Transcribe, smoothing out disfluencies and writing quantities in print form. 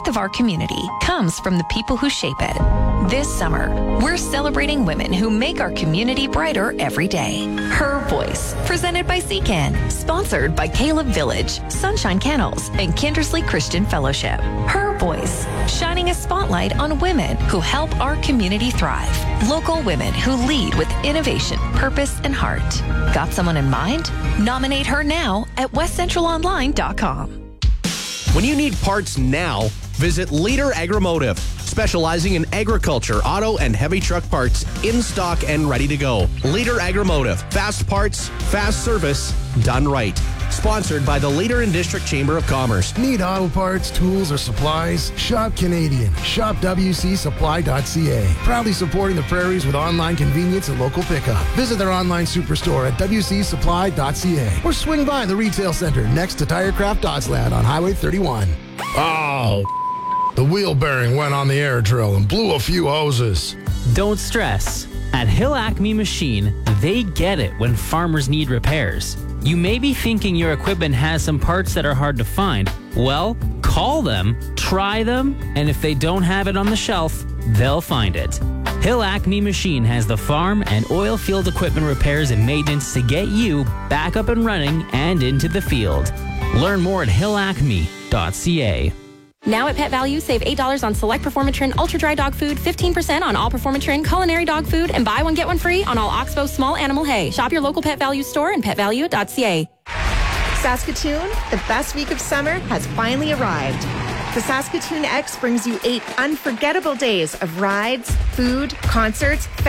strength of our community comes from the people who shape it. This summer, we're celebrating women who make our community brighter every day. Her Voice, presented by CCAN, sponsored by Caleb Village, Sunshine Kennels, and Kindersley Christian Fellowship. Her Voice, shining a spotlight on women who help our community thrive. Local women who lead with innovation, purpose, and heart. Got someone in mind? Nominate her now at westcentralonline.com. When you need parts now, visit Leader Agromotive, specializing in agriculture, auto, and heavy truck parts in stock and ready to go. Leader Agromotive, fast parts, fast service, done right. Sponsored by the Leader and District Chamber of Commerce. Need auto parts, tools, or supplies? Shop Canadian. Shop WCSupply.ca. Proudly supporting the prairies with online convenience and local pickup. Visit their online superstore at WCSupply.ca or swing by the retail center next to Tirecraft Doddsland on Highway 31. Oh, the wheel bearing went on the air drill and blew a few hoses. Don't stress. At Hill Acme Machine, they get it when farmers need repairs. You may be thinking your equipment has some parts that are hard to find. Well, call them, try them, and if they don't have it on the shelf, they'll find it. Hill Acme Machine has the farm and oil field equipment repairs and maintenance to get you back up and running and into the field. Learn more at hillacme.ca. Now at Pet Value, save $8 on select Performatrin Ultra Dry Dog Food, 15% on all Performatrin Culinary Dog Food, and buy one, get one free on all Oxbow Small Animal Hay. Shop your local Pet Value store and petvalue.ca. Saskatoon, the best week of summer has finally arrived. The Saskatoon X brings you 8 unforgettable days of rides, food, concerts,